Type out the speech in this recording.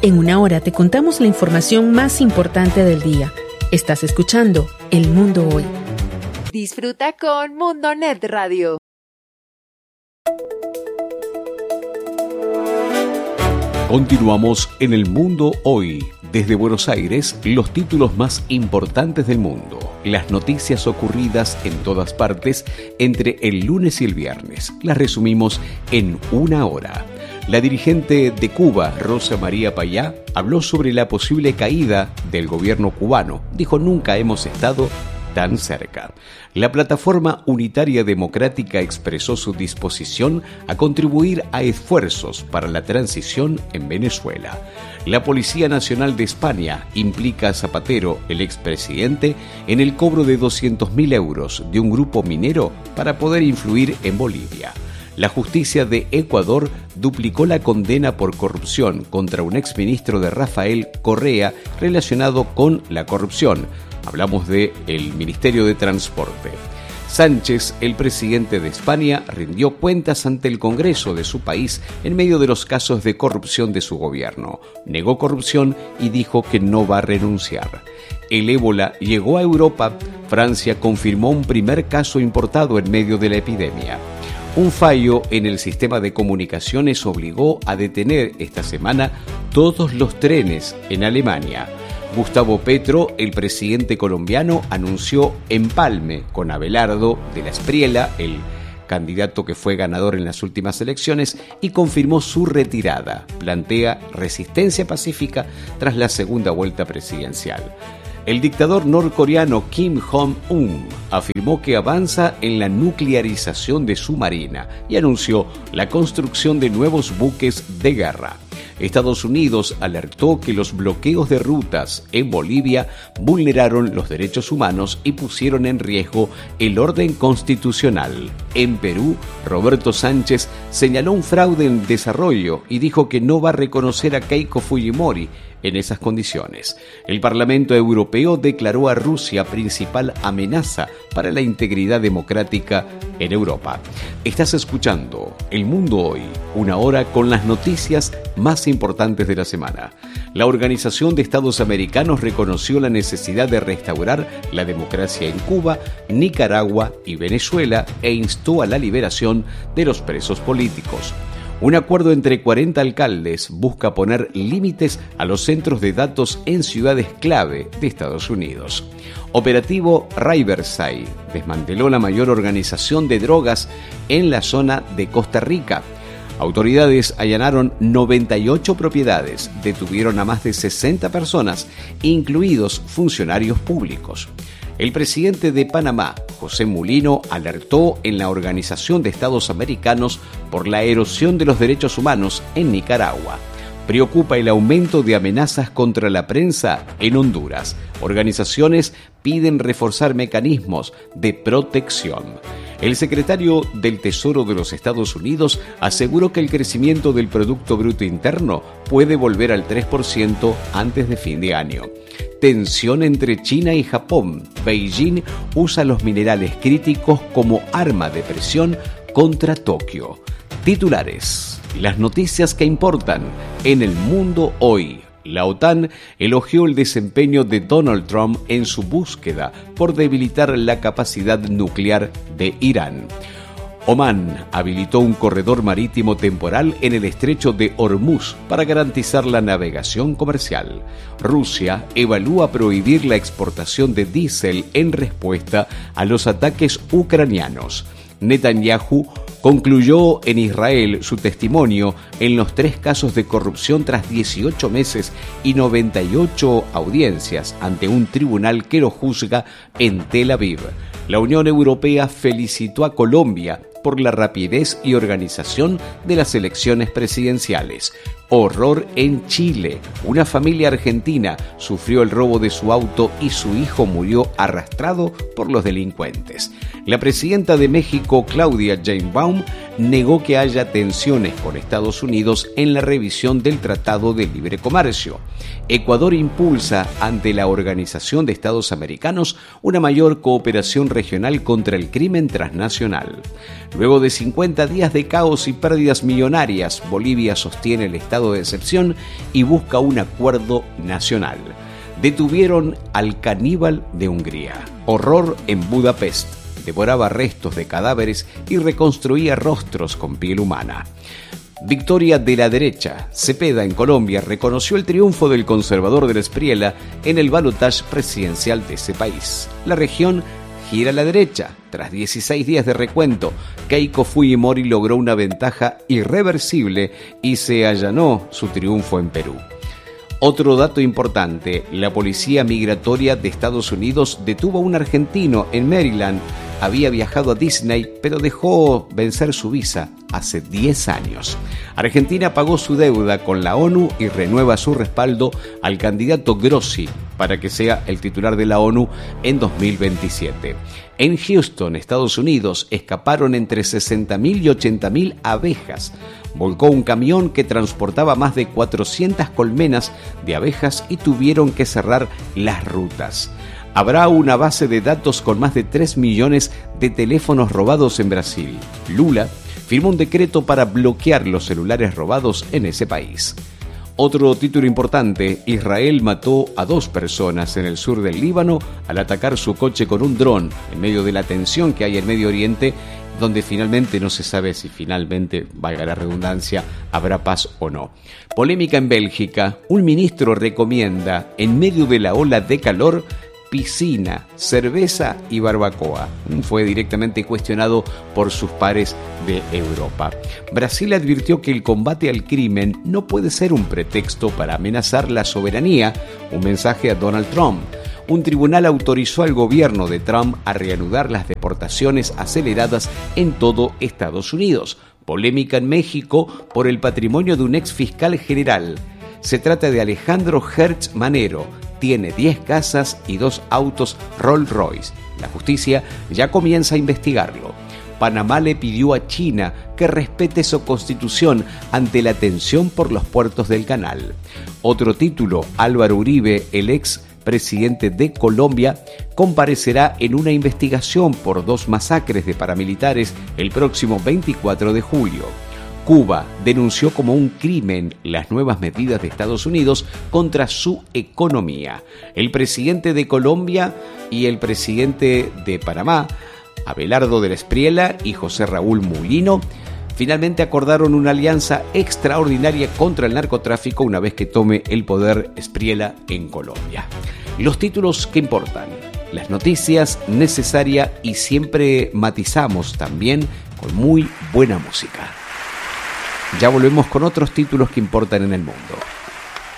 En una hora te contamos la información más importante del día. Estás escuchando El Mundo Hoy. Disfruta con Mundonet Radio. Continuamos en El Mundo Hoy. Desde Buenos Aires, los títulos más importantes del mundo. Las noticias ocurridas en todas partes entre el lunes y el viernes. Las resumimos en una hora. La dirigente de Cuba, Rosa María Payá, habló sobre la posible caída del gobierno cubano. Dijo: nunca hemos estado tan cerca. La Plataforma Unitaria Democrática expresó su disposición a contribuir a esfuerzos para la transición en Venezuela. La Policía Nacional de España implica a Zapatero, el expresidente, en el cobro de 200.000 euros de un grupo minero para poder influir en Bolivia. La justicia de Ecuador duplicó la condena por corrupción contra un exministro de Rafael Correa relacionado con la corrupción. Hablamos del Ministerio de Transporte. Sánchez, el presidente de España, rindió cuentas ante el Congreso de su país en medio de los casos de corrupción de su gobierno. Negó corrupción y dijo que no va a renunciar. El ébola llegó a Europa. Francia confirmó un primer caso importado en medio de la epidemia. Un fallo en el sistema de comunicaciones obligó a detener esta semana todos los trenes en Alemania. Gustavo Petro, el presidente colombiano, anunció empalme con Abelardo de la Espriella, el candidato que fue ganador en las últimas elecciones, y confirmó su retirada. Plantea resistencia pacífica tras la segunda vuelta presidencial. El dictador norcoreano Kim Jong-un afirmó que avanza en la nuclearización de su marina y anunció la construcción de nuevos buques de guerra. Estados Unidos alertó que los bloqueos de rutas en Bolivia vulneraron los derechos humanos y pusieron en riesgo el orden constitucional. En Perú, Roberto Sánchez señaló un fraude en desarrollo y dijo que no va a reconocer a Keiko Fujimori en esas condiciones. El Parlamento Europeo declaró a Rusia principal amenaza para la integridad democrática en Europa. Estás escuchando El Mundo Hoy, una hora con las noticias más importantes de la semana. La Organización de Estados Americanos reconoció la necesidad de restaurar la democracia en Cuba, Nicaragua y Venezuela e instó a la liberación de los presos políticos. Un acuerdo entre 40 alcaldes busca poner límites a los centros de datos en ciudades clave de Estados Unidos. Operativo Riverside desmanteló la mayor organización de drogas en la zona de Costa Rica. Autoridades allanaron 98 propiedades, detuvieron a más de 60 personas, incluidos funcionarios públicos. El presidente de Panamá, José Mulino, alertó en la Organización de Estados Americanos por la erosión de los derechos humanos en Nicaragua. Preocupa el aumento de amenazas contra la prensa en Honduras. Organizaciones piden reforzar mecanismos de protección. El secretario del Tesoro de los Estados Unidos aseguró que el crecimiento del Producto Bruto Interno puede volver al 3% antes de fin de año. Tensión entre China y Japón. Beijing usa los minerales críticos como arma de presión contra Tokio. Titulares. Las noticias que importan en El Mundo Hoy. La OTAN elogió el desempeño de Donald Trump en su búsqueda por debilitar la capacidad nuclear de Irán. Omán habilitó un corredor marítimo temporal en el estrecho de Hormuz para garantizar la navegación comercial. Rusia evalúa prohibir la exportación de diésel en respuesta a los ataques ucranianos. Netanyahu concluyó en Israel su testimonio en los 3 casos de corrupción tras 18 meses y 98 audiencias ante un tribunal que lo juzga en Tel Aviv. La Unión Europea felicitó a Colombia por la rapidez y organización de las elecciones presidenciales. Horror en Chile. Una familia argentina sufrió el robo de su auto y su hijo murió arrastrado por los delincuentes. La presidenta de México, Claudia Sheinbaum, negó que haya tensiones con Estados Unidos en la revisión del Tratado de Libre Comercio. Ecuador impulsa ante la Organización de Estados Americanos una mayor cooperación regional contra el crimen transnacional. Luego de 50 días de caos y pérdidas millonarias, Bolivia sostiene el estado estado de excepción y busca un acuerdo nacional. Detuvieron al caníbal de Hungría. Horror en Budapest. Devoraba restos de cadáveres y reconstruía rostros con piel humana. Victoria de la derecha. Cepeda, en Colombia, reconoció el triunfo del conservador del Espriella en el balotaje presidencial de ese país. La región gira a la derecha. Tras 16 días de recuento, Keiko Fujimori logró una ventaja irreversible y se allanó su triunfo en Perú. Otro dato importante, la policía migratoria de Estados Unidos detuvo a un argentino en Maryland. Había viajado a Disney, pero dejó vencer su visa hace 10 años. Argentina pagó su deuda con la ONU y renueva su respaldo al candidato Grossi para que sea el titular de la ONU en 2027. En Houston, Estados Unidos, escaparon entre 60.000 y 80.000 abejas. Volcó un camión que transportaba más de 400 colmenas de abejas y tuvieron que cerrar las rutas. Habrá una base de datos con más de 3 millones de teléfonos robados en Brasil. Lula firmó un decreto para bloquear los celulares robados en ese país. Otro título importante, Israel mató a 2 personas en el sur del Líbano al atacar su coche con un dron en medio de la tensión que hay en Medio Oriente, donde finalmente no se sabe si finalmente, valga la redundancia, habrá paz o no. Polémica en Bélgica, un ministro recomienda, en medio de la ola de calor, piscina, cerveza y barbacoa. Fue directamente cuestionado por sus pares de Europa. Brasil advirtió que el combate al crimen no puede ser un pretexto para amenazar la soberanía, un mensaje a Donald Trump. Un tribunal autorizó al gobierno de Trump a reanudar las deportaciones aceleradas en todo Estados Unidos. Polémica en México por el patrimonio de un ex fiscal general. Se trata de Alejandro Hertz Manero. Tiene 10 casas y 2 autos Rolls Royce. La justicia ya comienza a investigarlo. Panamá le pidió a China que respete su constitución ante la tensión por los puertos del canal. Otro título, Álvaro Uribe, el ex presidente de Colombia, comparecerá en una investigación por 2 masacres de paramilitares el próximo 24 de julio. Cuba denunció como un crimen las nuevas medidas de Estados Unidos contra su economía. El presidente de Colombia y el presidente de Panamá, Abelardo del Espriella y José Raúl Mulino, finalmente acordaron una alianza extraordinaria contra el narcotráfico una vez que tome el poder Espriella en Colombia. Los títulos que importan, las noticias necesarias y siempre matizamos también con muy buena música. Ya volvemos con otros títulos que importan en el mundo.